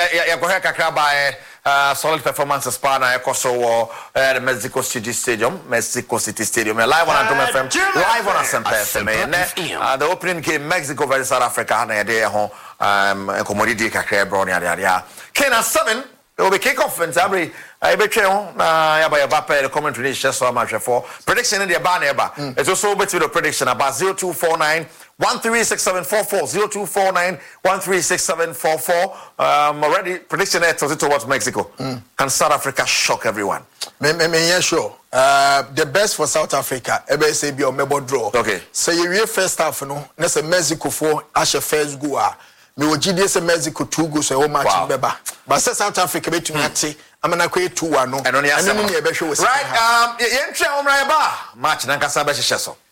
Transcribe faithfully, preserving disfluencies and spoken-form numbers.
ya go here kakra by uh, solid performances pa na ekoso uh, the Mexico City Stadium, Mexico City Stadium. Live on Anthem F M, live on Asempa F M. Uh, the opening game Mexico versus South Africa na dey ho um commodity kakra bro ni ade ade. Kena seven it will be kick off and every I betray ho na ya ba ya ba the commentary is just so much for prediction in the ba na ba. It's also between the prediction about zero two four nine one three six seven four four zero two four nine one three six seven four four. Um, already prediction there towards Mexico. Mm. Can South Africa shock everyone? Me, me, me, yeah, sure. Uh, the best for South Africa, ebe say be a mebo draw. Okay. So you real first half, no. That's a Mexico for Asha first go. Me wo G D S Mexico two goals so match beba. But South Africa be to me ati. I'm gonna create two one no. And only ebe show. Right. Um, yen try on right ba. Match na kasa be hyehyɛ so.